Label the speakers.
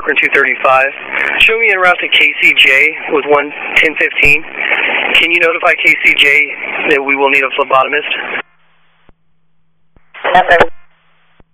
Speaker 1: Corcoran 235. Show me en route to KCJ with 1015. Can you notify KCJ that we will need a phlebotomist?
Speaker 2: Number